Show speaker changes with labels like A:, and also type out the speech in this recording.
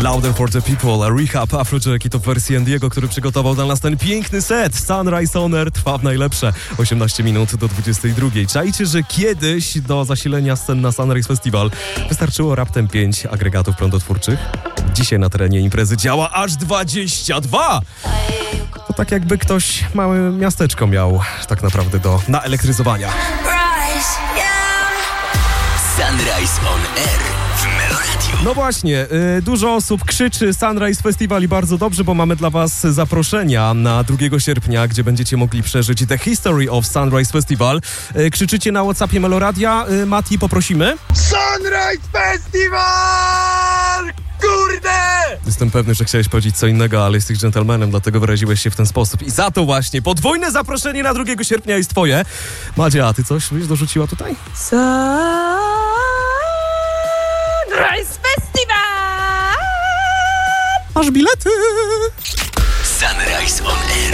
A: Louder for the People, Rehab, Afrojack i to w wersji Andiego, który przygotował dla nas ten piękny set. Sunrise On Air trwa w najlepsze 18 minut do 22. Czajcie, że kiedyś do zasilenia scen na Sunrise Festival wystarczyło raptem 5 agregatów prądotwórczych. Dzisiaj na terenie imprezy działa aż 22! To tak jakby ktoś małe miasteczko miał tak naprawdę do naelektryzowania.
B: Sunrise On Air w Meloradiu.
A: No właśnie, dużo osób krzyczy Sunrise Festival i bardzo dobrze, bo mamy dla was zaproszenia na 2 sierpnia, gdzie będziecie mogli przeżyć The History of Sunrise Festival. Krzyczycie na WhatsAppie Meloradia. Mati, poprosimy.
C: Sunrise Festival! Kurde!
A: Jestem pewny, że chciałeś powiedzieć co innego, ale jesteś dżentelmenem, dlatego wyraziłeś się w ten sposób. I za to właśnie podwójne zaproszenie na 2 sierpnia jest twoje. Madzia, a ty coś byś dorzuciła tutaj?
D: Sunrise Festival!
A: Masz bilety!